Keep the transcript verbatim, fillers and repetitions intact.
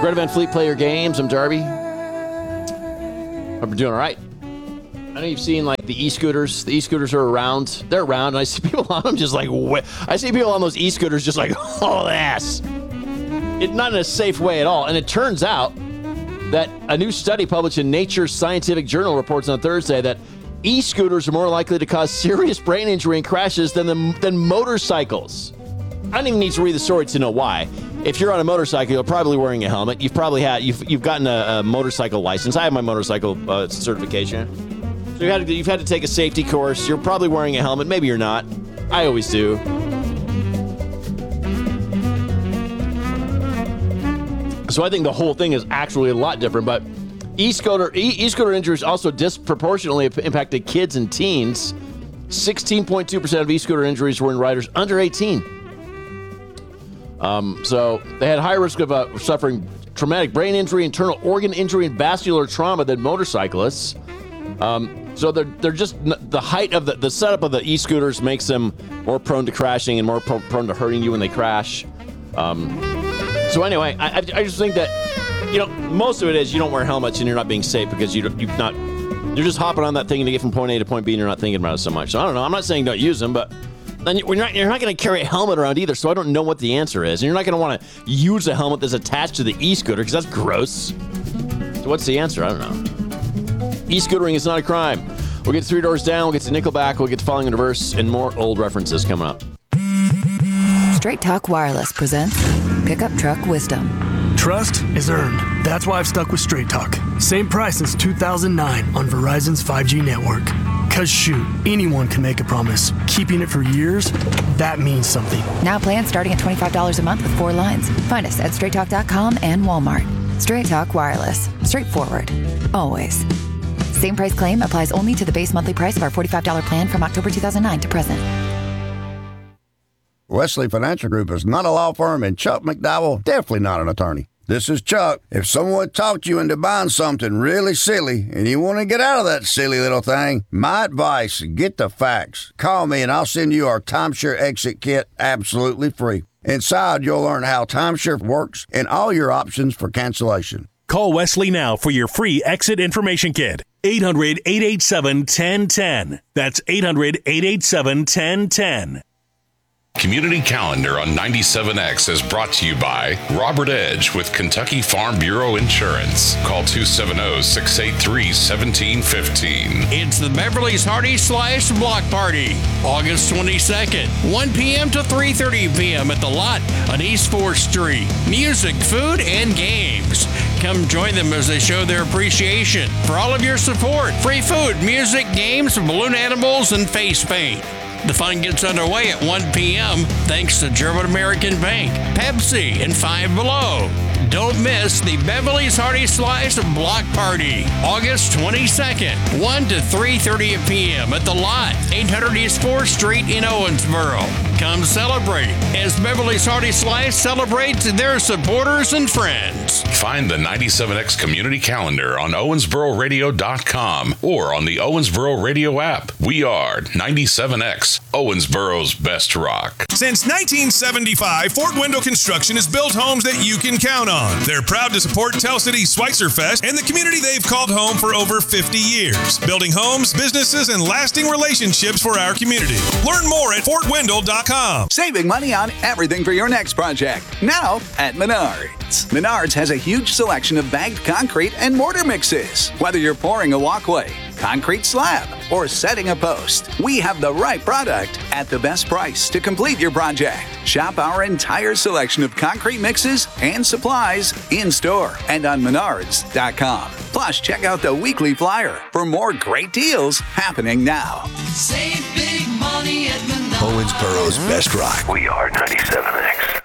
Greta Van Fleet Player Games. I'm Darby. Hope you're doing all right. I know you've seen like the e-scooters. The e-scooters are around. They're around, and I see people on them just like. Wh- I see people on those e-scooters just like haul ass. It not in a safe way at all. And it turns out that a new study published in Nature Scientific Journal reports on Thursday that e-scooters are more likely to cause serious brain injury and crashes than the, than motorcycles. I don't even need to read the story to know why. If you're on a motorcycle, you're probably wearing a helmet. You've probably had you've you've gotten a, a motorcycle license. I have my motorcycle uh, certification. So you've had, to, you've had to take a safety course. You're probably wearing a helmet. Maybe you're not. I always do. So I think the whole thing is actually a lot different. But e-scooter e- e-scooter injuries also disproportionately impacted kids and teens. sixteen point two percent of e-scooter injuries were in riders under eighteen. Um, so they had higher risk of uh, suffering traumatic brain injury, internal organ injury, and vascular trauma than motorcyclists. Um, so they're they're just the height of the the setup of the e-scooters makes them more prone to crashing and more pro- prone to hurting you when they crash. Um, so anyway, I, I just think that you know most of it is you don't wear helmets and you're not being safe because you you've not you're just hopping on that thing to get from point A to point B and you're not thinking about it so much. So I don't know. I'm not saying don't use them, but. And you're not, you're not going to carry a helmet around either, so I don't know what the answer is. And you're not going to want to use a helmet that's attached to the e-scooter, because that's gross. So what's the answer? I don't know. E-scootering is not a crime. We'll get to Three Doors Down, we'll get to Nickelback, we'll get to Falling in Reverse, and more old references coming up. Straight Talk Wireless presents Pickup Truck Wisdom. Trust is earned. That's why I've stuck with Straight Talk. Same price since two thousand nine on Verizon's five G network. Cause shoot, anyone can make a promise. Keeping it for years, that means something. Now plans starting at twenty-five dollars a month with four lines. Find us at straight talk dot com and Walmart. Straight Talk Wireless. Straightforward. Always. Same price claim applies only to the base monthly price of our forty-five dollars plan from October two thousand nine to present. Wesley Financial Group is not a law firm, and Chuck McDowell definitely not an attorney. This is Chuck. If someone talked you into buying something really silly and you want to get out of that silly little thing, my advice, get the facts. Call me and I'll send you our timeshare exit kit absolutely free. Inside, you'll learn how timeshare works and all your options for cancellation. Call Wesley now for your free exit information kit. eight hundred, eight eight seven, one zero one zero. That's eight hundred, eight eight seven, one zero one zero. Community Calendar on ninety-seven X is brought to you by Robert Edge with Kentucky Farm Bureau Insurance. Call two seven zero, six eight three, one seven one five. It's the Beverly's Hearty Slice Block Party, August twenty-second, one p.m. to three thirty p.m. at the Lot on East fourth Street. Music, food, and games. Come join them as they show their appreciation for all of your support. Free food, music, games, balloon animals, and face paint. The fun gets underway at one p.m. thanks to German American Bank, Pepsi, and Five Below. Don't miss the Beverly's Hearty Slice Block Party, August twenty-second, one to three thirty p.m. at the Lot, eight hundred East fourth Street in Owensboro. Come celebrate as Beverly's Hearty Slice celebrates their supporters and friends. Find the ninety-seven X Community Calendar on owensboro radio dot com or on the Owensboro Radio app. We are ninety-seven X, Owensboro's best rock. Since nineteen seventy-five, Fort Wendell Construction has built homes that you can count on. They're proud to support Tell City Schweitzer Fest and the community they've called home for over fifty years, building homes, businesses, and lasting relationships for our community. Learn more at fort wendell dot com. Saving money on everything for your next project. Now at Menards. Menards has a huge selection of bagged concrete and mortar mixes. Whether you're pouring a walkway, concrete slab, or setting a post, we have the right product at the best price to complete your project. Shop our entire selection of concrete mixes and supplies in-store and on menards dot com. Plus, check out the weekly flyer for more great deals happening now. Save big money at Menards. Owensboro's best rock. We are ninety-seven X.